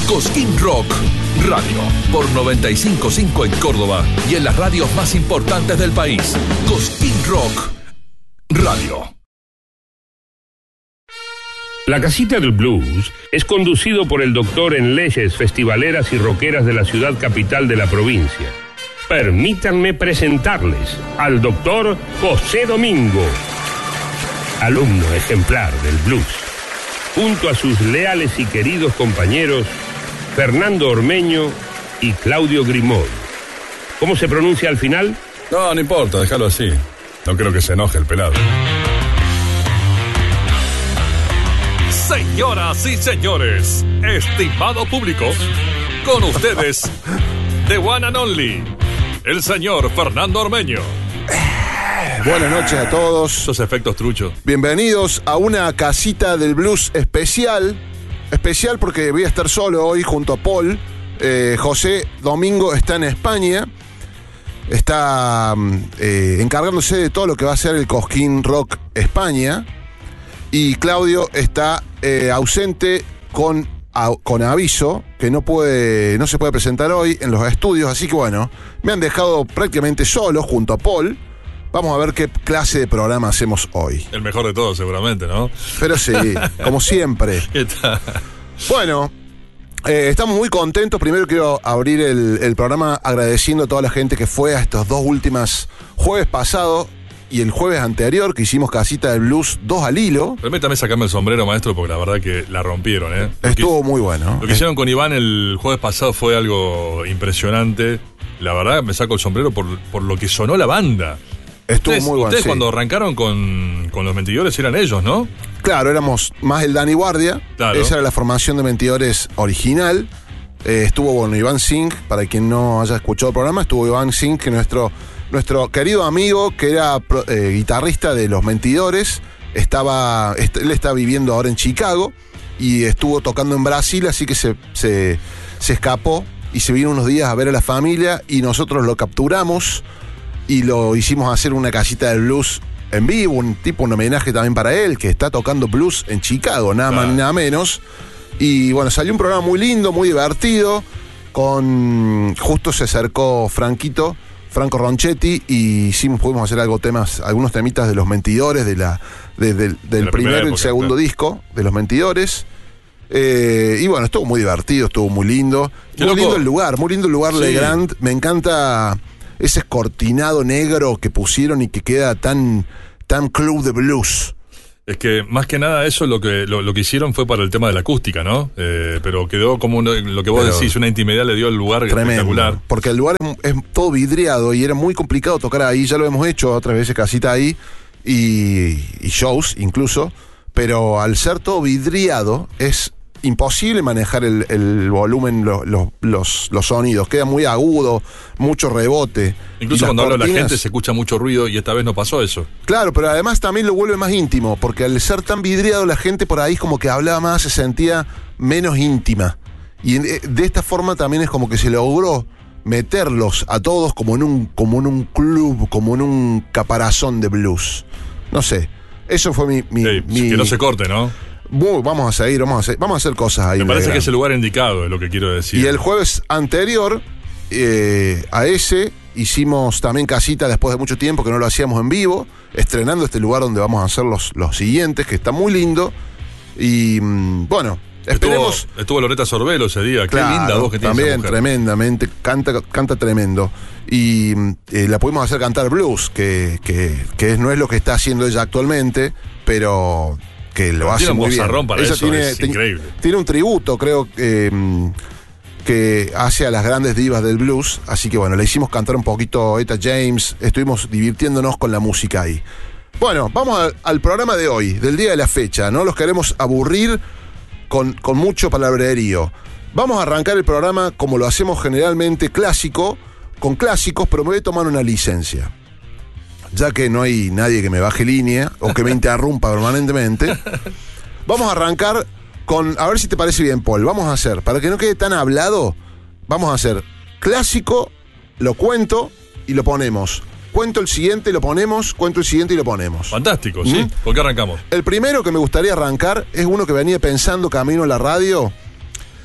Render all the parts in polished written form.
Cosquín Rock Radio, por 95.5 en Córdoba y en las radios más importantes del país. Cosquín Rock Radio. La Casita del Blues es conducido por el doctor en leyes festivaleras y rockeras de la ciudad capital de la provincia. Permítanme presentarles al doctor José Domingo, alumno ejemplar del blues, junto a sus leales y queridos compañeros Fernando Ormeño y Claudio Grimaud. ¿Cómo se pronuncia al final? No importa, déjalo así. No creo que se enoje el pelado. Señoras y señores, estimado público, con ustedes, the one and only, el señor Fernando Ormeño. Buenas noches a todos. Esos efectos truchos. Bienvenidos a una casita del blues especial. Especial porque voy a estar solo hoy junto a Paul. José Domingo está en España. Está encargándose de todo lo que va a ser el Cosquín Rock España. Y Claudio está ausente con aviso, que no se puede presentar hoy en los estudios. Así que bueno, me han dejado prácticamente solo junto a Paul. Vamos a ver qué clase de programa hacemos hoy. El mejor de todos, seguramente, ¿no? Pero sí, como siempre. ¿Qué tal? Bueno, estamos muy contentos. Primero quiero abrir el programa agradeciendo a toda la gente que fue a estos dos últimas jueves pasado y el jueves anterior, que hicimos Casita del Blues 2 al hilo. Permítame sacarme el sombrero, maestro, porque la verdad que la rompieron, ¿eh? Estuvo muy bueno. Lo que hicieron con Iván el jueves pasado fue algo impresionante. La verdad me saco el sombrero por lo que sonó la banda. Estuvo muy bueno. Ustedes sí. Cuando arrancaron con los Mentidores eran ellos, ¿no? Claro, éramos más el Dani Guardia. Claro. Esa era la formación de Mentidores original. Estuvo, bueno, Iván Singh, para quien no haya escuchado el programa, estuvo Iván Singh, que nuestro querido amigo, que era guitarrista de los Mentidores. Él está viviendo ahora en Chicago y estuvo tocando en Brasil, así que se escapó y se vino unos días a ver a la familia y nosotros lo capturamos y lo hicimos hacer una casita de blues en vivo, un homenaje también para él, que está tocando blues en Chicago, nada más ni nada menos. Y bueno, salió un programa muy lindo, muy divertido, justo se acercó Franco Ronchetti, y pudimos hacer algunos temitas de los Mentidores, del primer y segundo disco de los Mentidores. Y bueno, estuvo muy divertido, estuvo muy lindo. Muy lindo el lugar, sí. Legrand. Me encanta ese escortinado negro que pusieron y que queda tan club de blues. Es que más que nada eso lo que hicieron fue para el tema de la acústica, ¿no? Pero quedó como lo que vos decís, una intimidad le dio al lugar espectacular. Porque el lugar es todo vidriado y era muy complicado tocar ahí. Ya lo hemos hecho otras veces casita ahí y shows incluso, pero al ser todo vidriado es imposible manejar el volumen, los sonidos. Queda muy agudo, mucho rebote. Incluso cuando habla la gente se escucha mucho ruido y esta vez no pasó eso. Claro, pero además también lo vuelve más íntimo, porque al ser tan vidriado la gente por ahí como que hablaba más, se sentía menos íntima. Y de esta forma también es como que se logró meterlos a todos como en un club, como en un caparazón de blues. No sé, eso fue que no se corte, ¿no? Vamos a hacer cosas ahí. Me parece que es el lugar indicado, es lo que quiero decir. Y el jueves anterior a ese hicimos también casita después de mucho tiempo que no lo hacíamos en vivo, estrenando este lugar donde vamos a hacer los siguientes, que está muy lindo. Y bueno, esperemos. Estuvo Loreta Sorbelo ese día. Claro, qué linda voz que tiene esa también mujer. Tremendamente, canta tremendo. Y la pudimos hacer cantar blues, que no es lo que está haciendo ella actualmente, pero que lo hace muy bien. Para ella eso, es increíble. Tiene un tributo, creo, que hace a las grandes divas del blues. Así que bueno, le hicimos cantar un poquito Etta James. Estuvimos divirtiéndonos con la música ahí. Bueno, vamos al programa de hoy, del día de la fecha. No los queremos aburrir con mucho palabrerío. Vamos a arrancar el programa como lo hacemos generalmente, clásico, con clásicos, pero me voy a tomar una licencia. Ya que no hay nadie que me baje línea o que me interrumpa permanentemente. Vamos a arrancar con, a ver si te parece bien, Paul. Vamos a hacer, para que no quede tan hablado, vamos a hacer clásico, lo cuento y lo ponemos. Cuento el siguiente y lo ponemos, cuento el siguiente y lo ponemos. Fantástico, sí. ¿Por qué arrancamos? El primero que me gustaría arrancar es uno que venía pensando camino a la radio.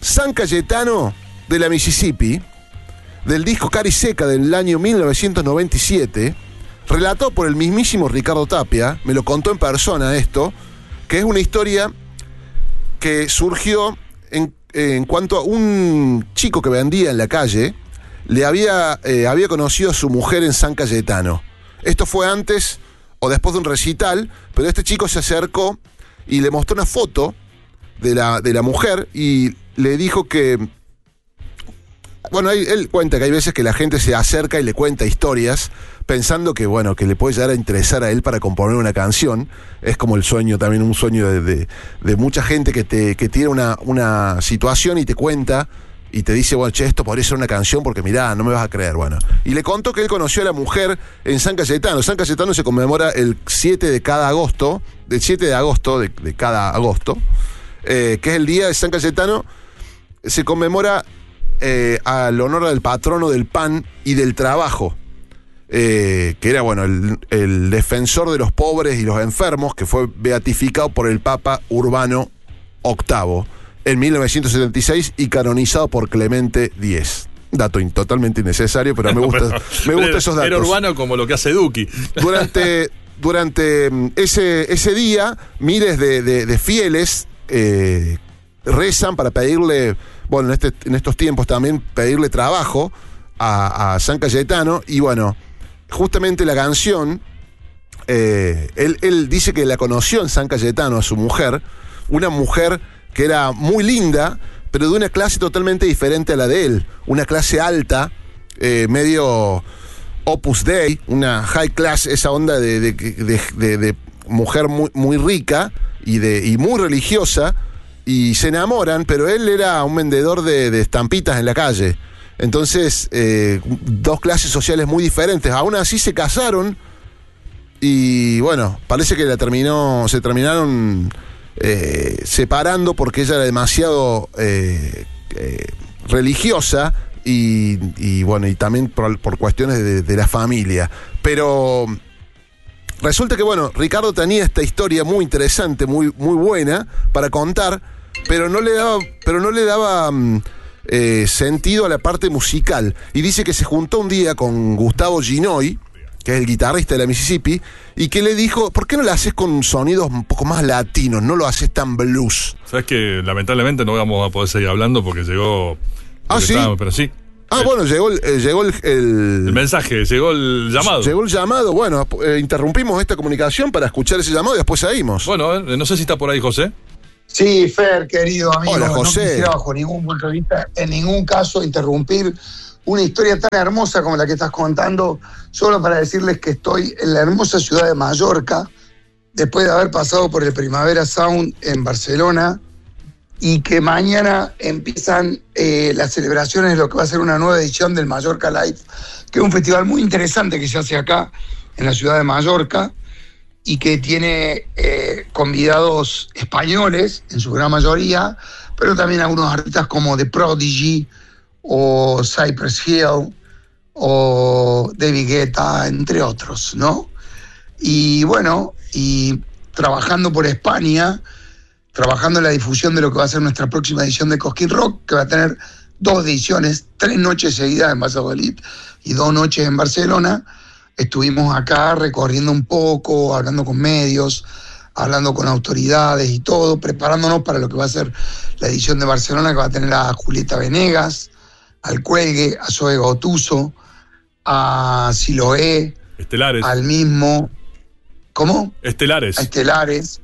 San Cayetano de la Mississippi, del disco Cari Seca del año 1997, relatado por el mismísimo Ricardo Tapia, me lo contó en persona esto, que es una historia que surgió en cuanto a un chico que vendía en la calle, había conocido a su mujer en San Cayetano. Esto fue antes o después de un recital, pero este chico se acercó y le mostró una foto de la mujer y le dijo que... Bueno, él cuenta que hay veces que la gente se acerca y le cuenta historias pensando que, bueno, que le puede llegar a interesar a él para componer una canción. Es como el sueño, también un sueño de mucha gente que tiene una situación y te cuenta y te dice, bueno, che, esto podría ser una canción porque mirá, no me vas a creer, bueno. Y le contó que él conoció a la mujer en San Cayetano. San Cayetano se conmemora el 7 de cada agosto, del 7 de agosto de cada agosto, que es el día de San Cayetano. Se conmemora al honor del patrono del pan y del trabajo, que era, bueno, el defensor de los pobres y los enfermos, que fue beatificado por el Papa Urbano VIII en 1976 y canonizado por Clemente X. Dato totalmente innecesario, pero me gusta esos datos. Era urbano como lo que hace Duki. Durante ese día, miles de fieles rezan para pedirle, bueno, en estos tiempos también, pedirle trabajo a San Cayetano. Y bueno, justamente la canción, él dice que la conoció en San Cayetano a su mujer, una mujer que era muy linda, pero de una clase totalmente diferente a la de él, una clase alta, medio Opus Dei, una high class, esa onda de mujer muy, muy rica y muy religiosa, y se enamoran, pero él era un vendedor de estampitas en la calle. Entonces, dos clases sociales muy diferentes. Aún así se casaron y, bueno, parece que se terminaron separando porque ella era demasiado religiosa y, bueno, y también por cuestiones de la familia. Pero resulta que, bueno, Ricardo tenía esta historia muy interesante, muy, muy buena para contar, pero no le daba sentido a la parte musical. Y dice que se juntó un día con Gustavo Ginoy, que es el guitarrista de la Mississippi, y que le dijo, ¿por qué no lo haces con sonidos un poco más latinos? No lo haces tan blues. Sabes que lamentablemente no vamos a poder seguir hablando porque llegó... ¿Sí? Pero sí. Bueno, llegó el mensaje, llegó el llamado. Llegó el llamado, bueno, interrumpimos esta comunicación para escuchar ese llamado y después seguimos. Bueno, no sé si está por ahí José. Sí, Fer, querido amigo. Hola, José. No quisiera bajo ningún punto de vista, en ningún caso, interrumpir una historia tan hermosa como la que estás contando, solo para decirles que estoy en la hermosa ciudad de Mallorca, después de haber pasado por el Primavera Sound en Barcelona, y que mañana empiezan las celebraciones de lo que va a ser una nueva edición del Mallorca Live, que es un festival muy interesante que se hace acá, en la ciudad de Mallorca, y que tiene convidados españoles, en su gran mayoría, pero también algunos artistas como The Prodigy, o Cypress Hill, o David Guetta, entre otros, ¿no? Y bueno, y trabajando por España, trabajando en la difusión de lo que va a ser nuestra próxima edición de Cosquín Rock, que va a tener 2 ediciones, 3 noches seguidas en Valladolid y 2 noches en Barcelona. Estuvimos acá recorriendo un poco, hablando con medios, hablando con autoridades y todo, preparándonos para lo que va a ser la edición de Barcelona, que va a tener a Julieta Venegas, al Cuelgue, a Zoe Gotuso, a Siloé, Estelares. Al mismo... ¿Cómo? Estelares. A Estelares.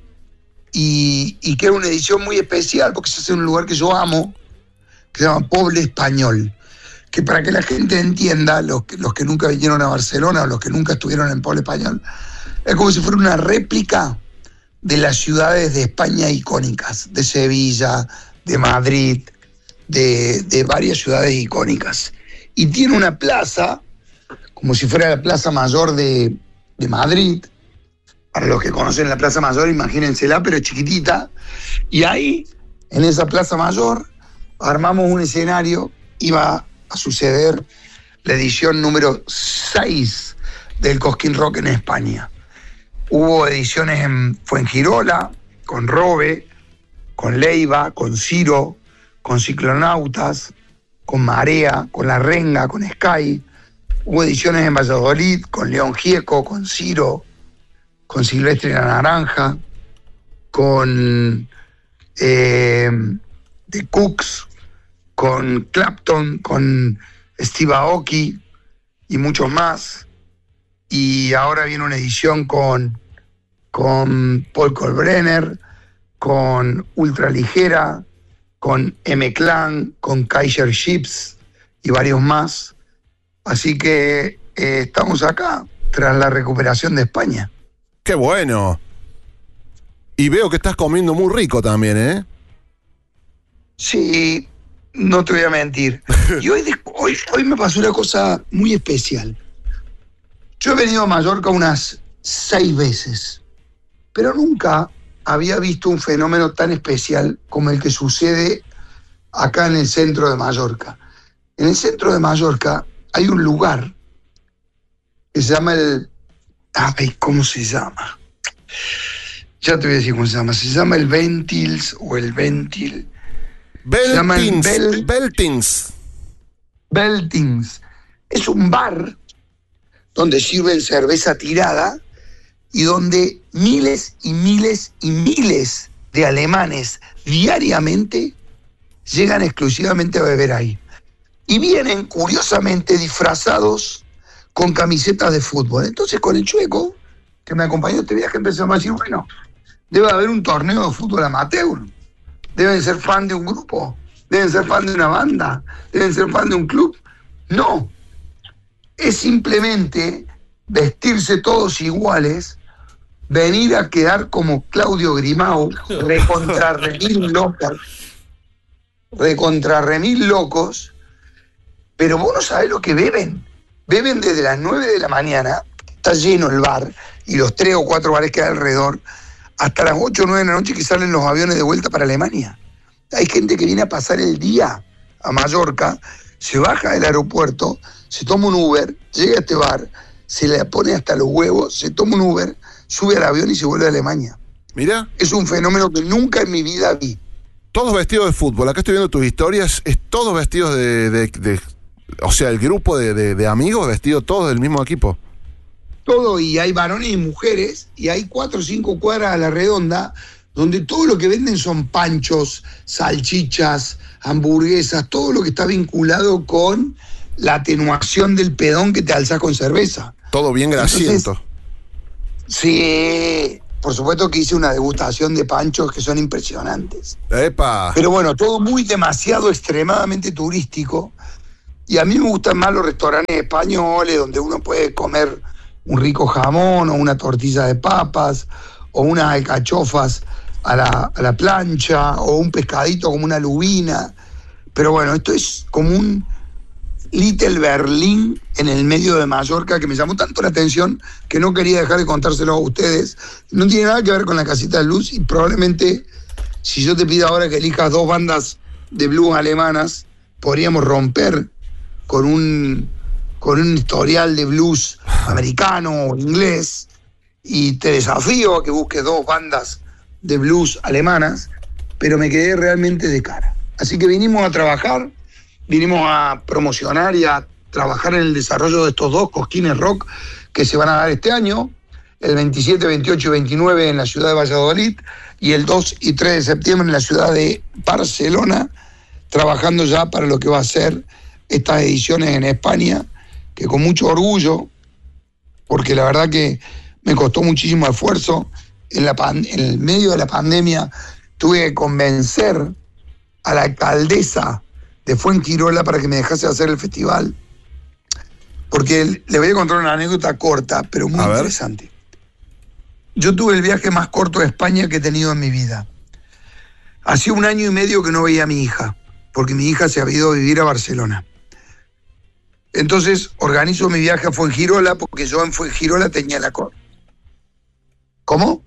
Y que era una edición muy especial porque se hace en un lugar que yo amo, que se llama Poble Español. Que para que la gente entienda, los que nunca vinieron a Barcelona o los que nunca estuvieron en Poble Español, es como si fuera una réplica de las ciudades de España icónicas, de Sevilla, de Madrid, de varias ciudades icónicas. Y tiene una plaza, como si fuera la Plaza Mayor de Madrid. Para los que conocen la Plaza Mayor, imagínensela, pero chiquitita. Y ahí, en esa Plaza Mayor, armamos un escenario. Iba a suceder la edición número 6 del Cosquín Rock en España. Hubo ediciones en Fuengirola, con Robe, con Leiva, con Ciro, con Ciclonautas, con Marea, con La Renga, con Sky. Hubo ediciones en Valladolid con León Gieco, con Ciro, con Silvestre la Naranja, con The Cooks, con Clapton, con Steve Aoki y muchos más. Y ahora viene una edición con Paul Kalkbrenner, con Ultraligera, con M-Clan, con Kaiser Chiefs y varios más. Así que estamos acá tras la recuperación de España. ¡Qué bueno! Y veo que estás comiendo muy rico también, ¿eh? Sí, no te voy a mentir. Y hoy me pasó una cosa muy especial. Yo he venido a Mallorca unas 6 veces, pero nunca había visto un fenómeno tan especial como el que sucede acá en el centro de Mallorca. En el centro de Mallorca hay un lugar que se llama ¿cómo se llama? Ya te voy a decir cómo se llama. Se llama el Ventils o el Ventil. Beltings. Beltings. Es un bar donde sirven cerveza tirada y donde miles y miles y miles de alemanes diariamente llegan exclusivamente a beber ahí. Y vienen, curiosamente, disfrazados con camisetas de fútbol. Entonces, con el Chueco, que me acompañó a este viaje, empezamos a decir, bueno, debe haber un torneo de fútbol amateur. Deben ser fan de un grupo, deben ser fan de una banda, deben ser fan de un club. No. Es simplemente vestirse todos iguales, venir a quedar como Claudio Grimau, recontra remil locos, pero vos no sabés lo que beben. Beben desde las 9 de la mañana, está lleno el bar, y los 3 o 4 bares que hay alrededor, hasta las 8 o 9 de la noche que salen los aviones de vuelta para Alemania. Hay gente que viene a pasar el día a Mallorca, se baja del aeropuerto, se toma un Uber, llega a este bar, se le pone hasta los huevos, se toma un Uber, sube al avión y se vuelve a Alemania. Mira. Es un fenómeno que nunca en mi vida vi. Todos vestidos de fútbol. Acá estoy viendo tus historias. Es todos vestidos o sea, el grupo de amigos vestidos todos del mismo equipo. Todo, y hay varones y mujeres, y hay 4 o 5 cuadras a la redonda, donde todo lo que venden son panchos, salchichas, hamburguesas, todo lo que está vinculado con la atenuación del pedón que te alzás con cerveza. Todo bien grasiento. Entonces, sí, por supuesto que hice una degustación de panchos que son impresionantes. ¡Epa! Pero bueno, todo muy demasiado extremadamente turístico. Y a mí me gustan más los restaurantes españoles donde uno puede comer un rico jamón o una tortilla de papas o unas alcachofas a la plancha o un pescadito como una lubina. Pero bueno, esto es como un Little Berlín en el medio de Mallorca que me llamó tanto la atención que no quería dejar de contárselo a ustedes. No tiene nada que ver con la casita de luz y probablemente si yo te pido ahora que elijas 2 bandas de blues alemanas, podríamos romper con un historial de blues americano o inglés, y te desafío a que busques 2 bandas de blues alemanas, pero me quedé realmente de cara. Así que vinimos a trabajar, vinimos a promocionar y a trabajar en el desarrollo de estos 2 Cosquines Rock que se van a dar este año, el 27, 28 y 29 en la ciudad de Valladolid y el 2 y 3 de septiembre en la ciudad de Barcelona, trabajando ya para lo que va a ser estas ediciones en España, que con mucho orgullo, porque la verdad que me costó muchísimo esfuerzo, en el medio de la pandemia tuve que convencer a la alcaldesa de Fuengirola para que me dejase hacer el festival, porque le voy a contar una anécdota corta, pero muy interesante. Yo tuve el viaje más corto de España que he tenido en mi vida. Hacía 1 año y medio que no veía a mi hija, porque mi hija se había ido a vivir a Barcelona. Entonces organizo mi viaje a Fuengirola porque yo en Fuengirola tenía la corte. ¿Cómo?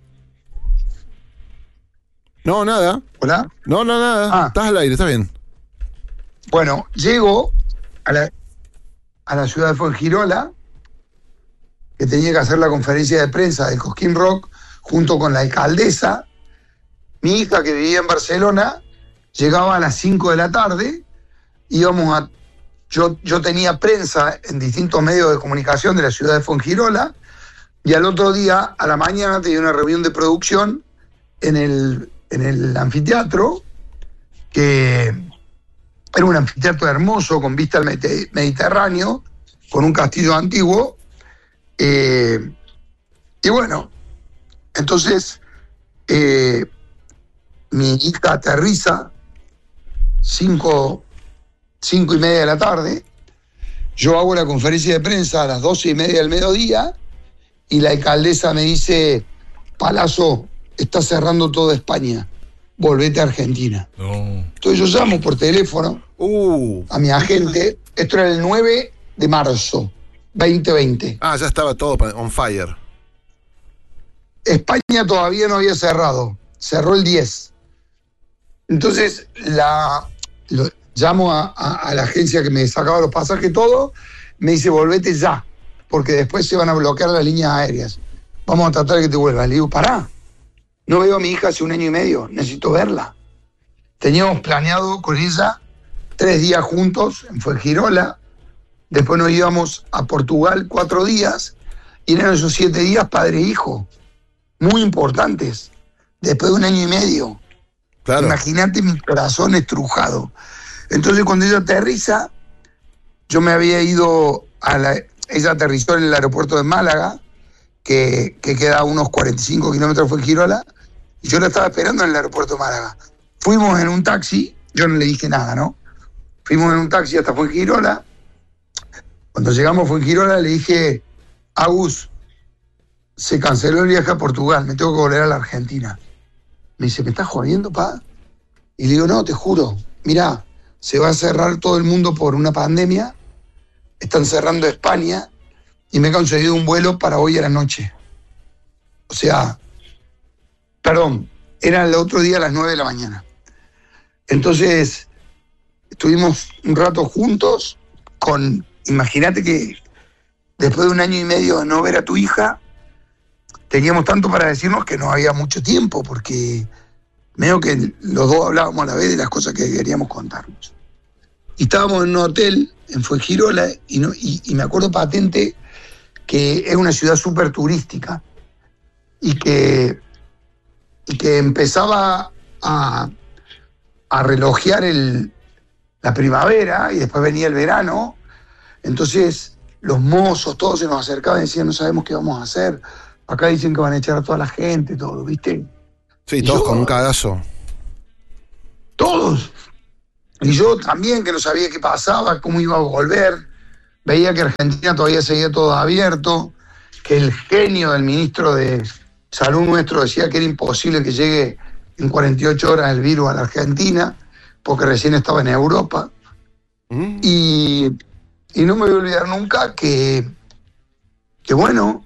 No, nada. ¿Hola? No, nada. Estás al aire, está bien. Bueno, llego a la ciudad de Fuengirola, que tenía que hacer la conferencia de prensa del Cosquín Rock junto con la alcaldesa. Mi hija, que vivía en Barcelona, llegaba a las 5 de la tarde, yo tenía prensa en distintos medios de comunicación de la ciudad de Fuengirola, y al otro día, a la mañana, tenía una reunión de producción en el anfiteatro, que era un anfiteatro hermoso, con vista al Mediterráneo, con un castillo antiguo, y bueno, entonces mi hija aterriza 5:30 de la tarde, yo hago la conferencia de prensa a las 12:30 del mediodía, y la alcaldesa me dice: Palazzo, está cerrando toda España, volvete a Argentina. No. Entonces yo llamo por teléfono a mi agente, esto era el 9 de marzo 2020. Ah, ya estaba todo on fire. España todavía no había cerrado, cerró el 10. Entonces llamo a la agencia que me sacaba los pasajes y todo, me dice: volvete ya, porque después se van a bloquear las líneas aéreas. Vamos a tratar de que te vuelvas. Le digo: pará, no veo a mi hija hace 1 año y medio, necesito verla. Teníamos planeado con ella 3 días juntos en Fuengirola, después nos íbamos a Portugal 4 días, y eran esos 7 días padre e hijo, muy importantes, después de 1 año y medio. Claro. Imagínate mi corazón estrujado. Entonces cuando ella aterriza, yo me había ido ella aterrizó en el aeropuerto de Málaga, que queda a unos 45 kilómetros de Fuengirola, y yo la estaba esperando en el aeropuerto de Málaga. Fuimos en un taxi, yo no le dije nada, ¿no? Fuimos en un taxi hasta Fuengirola. Cuando llegamos a Fuengirola le dije: Agus, se canceló el viaje a Portugal, me tengo que volver a la Argentina. Me dice: ¿me estás jodiendo, pa? Y le digo: no, te juro, mirá, se va a cerrar todo el mundo por una pandemia, están cerrando España, y me he conseguido un vuelo para hoy a la noche. O sea, perdón, era el otro día a las 9 de la mañana. Entonces, estuvimos un rato juntos imagínate que después de 1 año y medio de no ver a tu hija, teníamos tanto para decirnos que no había mucho tiempo, porque medio que los dos hablábamos a la vez de las cosas que queríamos contarnos. Y estábamos en un hotel en Fuengirola, y me acuerdo patente que es una ciudad súper turística, y que empezaba a relojear la primavera, y después venía el verano. Entonces los mozos todos se nos acercaban y decían: no sabemos qué vamos a hacer, acá dicen que van a echar a toda la gente, todo, ¿viste? Sí, todos con un cagazo. Todos. Y yo también, que no sabía qué pasaba, cómo iba a volver. Veía que Argentina todavía seguía todo abierto, que el genio del ministro de Salud nuestro decía que era imposible que llegue en 48 horas el virus a la Argentina, porque recién estaba en Europa. Y no me voy a olvidar nunca que bueno,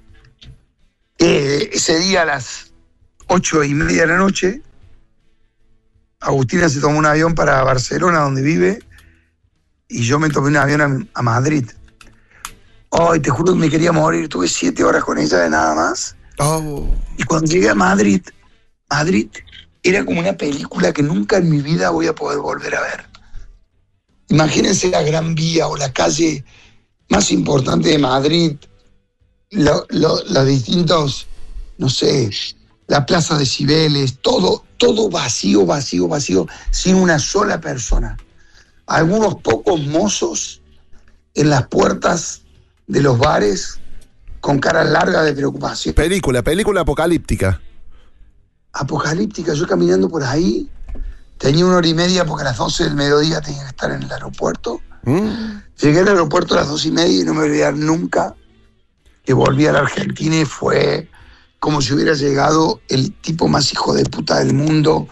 ese día a las 8:30 de la noche, Agustina se tomó un avión para Barcelona, donde vive, y yo me tomé un avión a Madrid. Ay, te juro que me quería morir, tuve 7 horas con ella de nada más. Oh. Y cuando llegué a Madrid era como una película que nunca en mi vida voy a poder volver a ver. Imagínense la Gran Vía o la calle más importante de Madrid, los distintos, no sé, la Plaza de Cibeles, todo vacío, sin una sola persona. Algunos pocos mozos en las puertas de los bares con cara larga de preocupación. Película apocalíptica. Apocalíptica, yo caminando por ahí, tenía 1 hora y media porque a las 12 del mediodía tenía que estar en el aeropuerto. Llegué al aeropuerto a las 2:30 y no me voy a olvidar nunca que volví a la Argentina, y fue como si hubiera llegado el tipo más hijo de puta del mundo.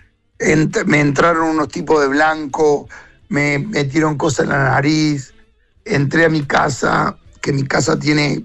Me entraron unos tipos de blanco, me metieron cosas en la nariz, entré a mi casa, que mi casa tiene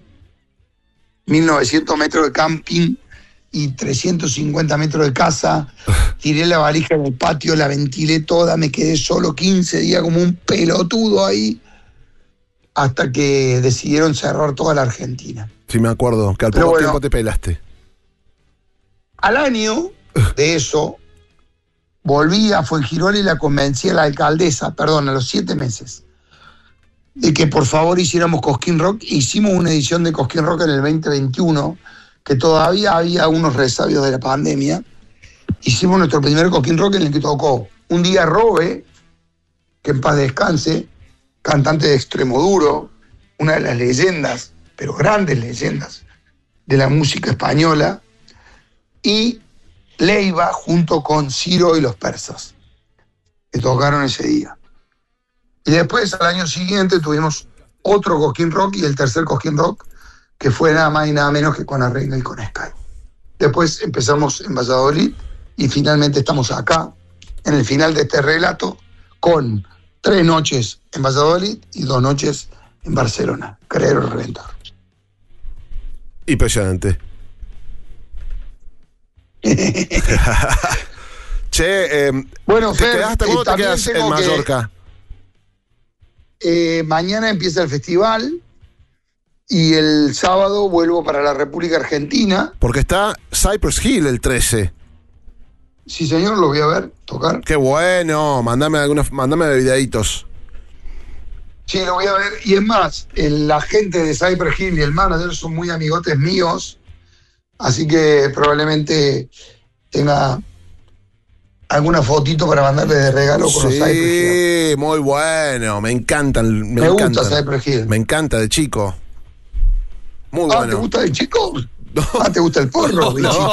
1900 metros de camping y 350 metros de casa. Tiré la valija en el patio, la ventilé toda, me quedé solo 15 días como un pelotudo ahí, hasta que decidieron cerrar toda la Argentina. Sí, me acuerdo, que al poco tiempo te pelaste. Al año de eso, volví a Fuengirola y la convencí a la alcaldesa, a los 7 meses, de que por favor hiciéramos Cosquín Rock. Hicimos una edición de Cosquín Rock en el 2021, que todavía había unos resabios de la pandemia. Hicimos nuestro primer Cosquín Rock en el que tocó un día Robe, que en paz descanse, cantante de Extremoduro, una de las leyendas, pero grandes leyendas, de la música española, y Leiva junto con Ciro y los Persas, que tocaron ese día. Y después, al año siguiente, tuvimos otro Cosquín Rock, y el tercer Cosquín Rock, que fue nada más y nada menos que con Arregla y con Sky. Después empezamos en Valladolid, y finalmente estamos acá, en el final de este relato, con 3 noches en Valladolid y 2 noches en Barcelona. Creer o reventar. Impresionante. Che, bueno, ¿te Fer, quedás, hasta cuándo te quedas en Mallorca? Mañana empieza el festival y el sábado vuelvo para la República Argentina. Porque está Cypress Hill el 13. Sí, señor, lo voy a ver, tocar. Qué bueno, mándame videitos. Sí, lo voy a ver. Y es más, la gente de Cypress Hill y el manager son muy amigotes míos, así que probablemente tenga alguna fotito para mandarle de regalo con los Cypress Hill. Sí, muy bueno, me encantan. Me gusta Cypress Hill. Me encanta de chico. Muy bueno. ¿Te gusta de chico? No. ¿Te gusta el porro?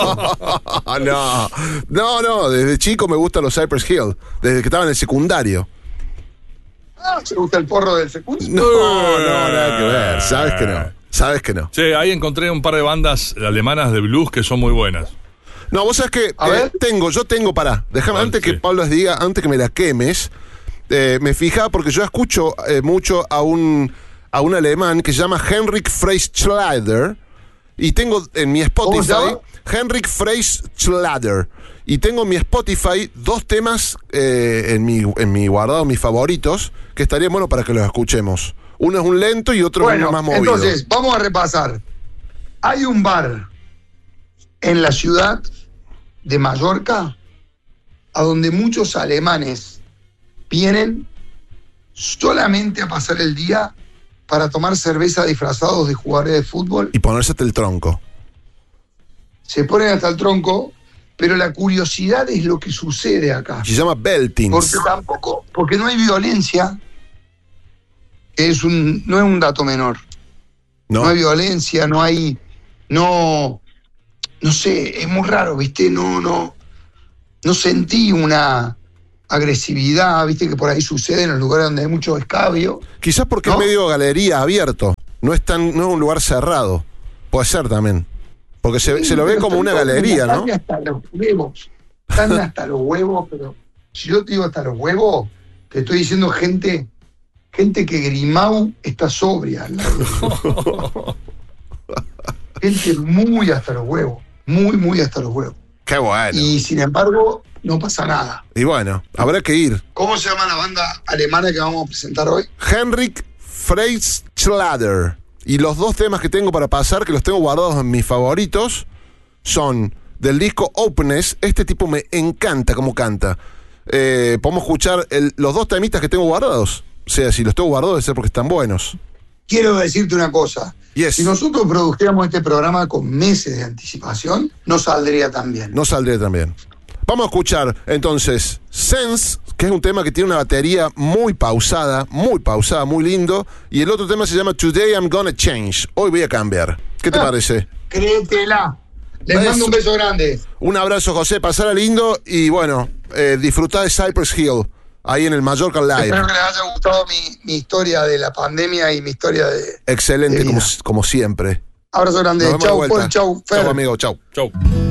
No, desde chico me gustan los Cypress Hill, desde que estaba en el secundario. ¿Se gusta el porro del secundario? No, nada que ver, sabes que no. Che, ahí encontré un par de bandas alemanas de blues que son muy buenas. No, vos sabés que yo tengo, déjame, antes que Pablo diga, antes que me la quemes, me fijaba porque yo escucho mucho a un alemán que se llama Henrik Freischlader, y tengo en mi Spotify Henrik Freischlader, y tengo en mi Spotify 2 temas en mi guardado, mis favoritos, que estarían buenos para que los escuchemos. Uno es un lento y otro es uno más movido. Entonces, vamos a repasar. Hay un bar en la ciudad de Mallorca a donde muchos alemanes vienen solamente a pasar el día para tomar cerveza disfrazados de jugadores de fútbol. Y ponerse hasta el tronco. Se ponen hasta el tronco, pero la curiosidad es lo que sucede acá. Se llama Beltings. Porque no hay violencia, no es un dato menor. No hay violencia, no sé, es muy raro, ¿viste? No sentí una agresividad, ¿viste? Que por ahí sucede en los lugares donde hay mucho escabio. Quizás porque es medio galería abierto, no es un lugar cerrado. Puede ser también. Porque se lo ve como una galería, ¿no? Están hasta los huevos, pero si yo te digo hasta los huevos, te estoy diciendo gente que Grimau está sobria al lado. Gente muy hasta los huevos, muy hasta los huevos. Qué bueno. Y sin embargo, no pasa nada. Y bueno, habrá que ir. ¿Cómo se llama la banda alemana que vamos a presentar hoy? Henrik Freischlader. Y los 2 temas que tengo para pasar, que los tengo guardados en mis favoritos, son del disco Openness. Este tipo me encanta cómo canta. Podemos escuchar los 2 temitas que tengo guardados. O sea, si los tengo guardados debe ser porque están buenos. Quiero decirte una cosa. Yes. Si nosotros produjéramos este programa con meses de anticipación, no saldría tan bien. Vamos a escuchar entonces Sense, que es un tema que tiene una batería muy pausada, muy lindo. Y el otro tema se llama Today I'm Gonna Change. Hoy voy a cambiar. ¿Qué te parece? Créetela. Les mando un beso grande. Un abrazo, José. Pasala lindo y bueno, disfrutá de Cypress Hill ahí en el Mallorca Live. Espero que les haya gustado mi historia de la pandemia y mi historia de... Excelente, como siempre. Abrazo grande. Chau, Paul. Chau, Fer. Chau, amigo. Chau. Chau.